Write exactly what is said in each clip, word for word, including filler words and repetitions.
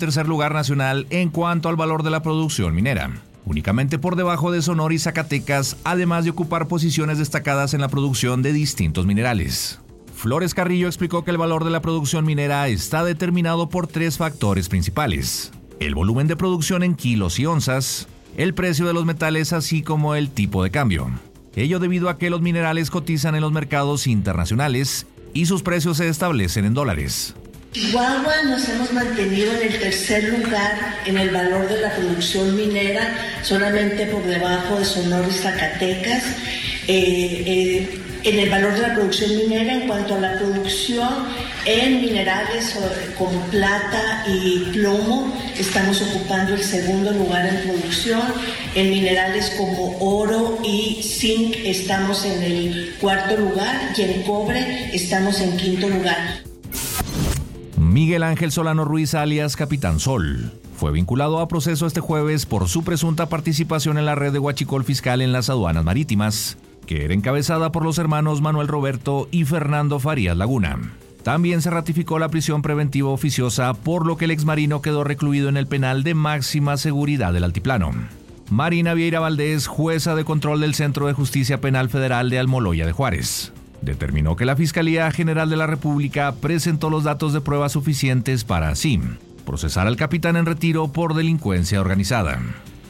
tercer lugar nacional en cuanto al valor de la producción minera, únicamente por debajo de Sonora y Zacatecas, además de ocupar posiciones destacadas en la producción de distintos minerales. Flores Carrillo explicó que el valor de la producción minera está determinado por tres factores principales: el volumen de producción en kilos y onzas, el precio de los metales, así como el tipo de cambio. Ello debido a que los minerales cotizan en los mercados internacionales y sus precios se establecen en dólares. Chihuahua nos hemos mantenido en el tercer lugar en el valor de la producción minera, solamente por debajo de Sonora y Zacatecas. Eh, eh, en el valor de la producción minera, en cuanto a la producción en minerales como plata y plomo, estamos ocupando el segundo lugar en producción. En minerales como oro y zinc estamos en el cuarto lugar y en cobre estamos en quinto lugar. Miguel Ángel Solano Ruiz, alias Capitán Sol, fue vinculado a proceso este jueves por su presunta participación en la red de huachicol fiscal en las aduanas marítimas, que era encabezada por los hermanos Manuel Roberto y Fernando Farías Laguna. También se ratificó la prisión preventiva oficiosa, por lo que el exmarino quedó recluido en el penal de máxima seguridad del Altiplano. Marina Vieira Valdés, jueza de control del Centro de Justicia Penal Federal de Almoloya de Juárez, determinó que la Fiscalía General de la República presentó los datos de prueba suficientes para así procesar al capitán en retiro por delincuencia organizada.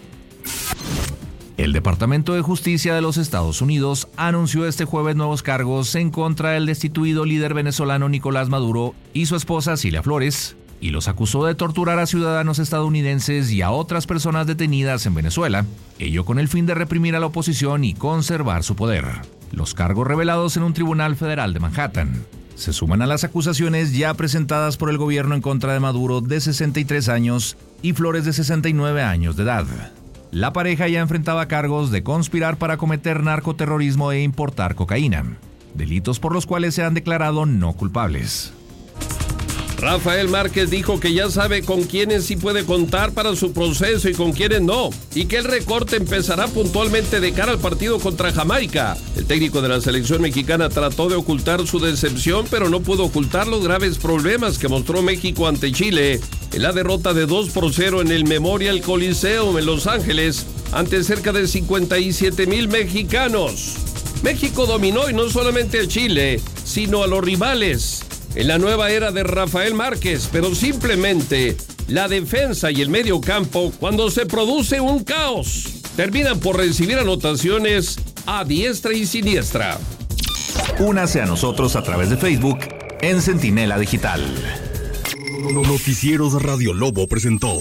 El Departamento de Justicia de los Estados Unidos anunció este jueves nuevos cargos en contra del destituido líder venezolano Nicolás Maduro y su esposa Cilia Flores, y los acusó de torturar a ciudadanos estadounidenses y a otras personas detenidas en Venezuela, ello con el fin de reprimir a la oposición y conservar su poder. Los cargos revelados en un tribunal federal de Manhattan se suman a las acusaciones ya presentadas por el gobierno en contra de Maduro, de sesenta y tres años, y Flores, de sesenta y nueve años de edad. La pareja ya enfrentaba cargos de conspirar para cometer narcoterrorismo e importar cocaína, delitos por los cuales se han declarado no culpables. Rafael Márquez dijo que ya sabe con quiénes sí puede contar para su proceso y con quiénes no, y que el recorte empezará puntualmente de cara al partido contra Jamaica. El técnico de la selección mexicana trató de ocultar su decepción, pero no pudo ocultar los graves problemas que mostró México ante Chile en la derrota de dos por cero en el Memorial Coliseum en Los Ángeles ante cerca de cincuenta y siete mil mexicanos. México dominó, y no solamente a Chile, sino a los rivales en la nueva era de Rafael Márquez, pero simplemente la defensa y el medio campo, cuando se produce un caos, terminan por recibir anotaciones a diestra y siniestra. Únase a nosotros a través de Facebook en Centinela Digital. Noticieros Radio Lobo presentó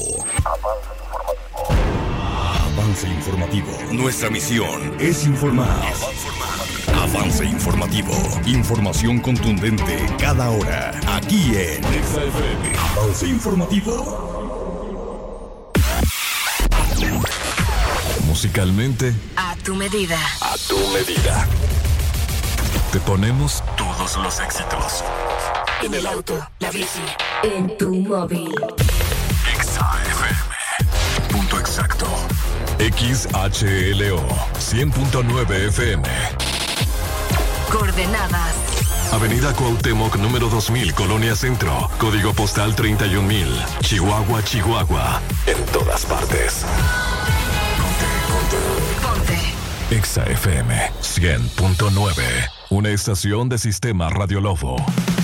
Avance Informativo. Nuestra misión es informar. Avance Informativo. Información contundente cada hora. Aquí en Avance Informativo. Musicalmente, a tu medida. A tu medida. Te ponemos todos los éxitos. En el auto, la bici, en tu móvil. Exa F M. Punto exacto. X H L O cien punto nueve F M. Coordenadas: Avenida Cuauhtémoc, número dos mil, Colonia Centro. Código postal treinta y un mil. Chihuahua, Chihuahua. En todas partes. Ponte, ponte. Ponte. Exa F M cien punto nueve. Una estación de Sistema Radio Lobo.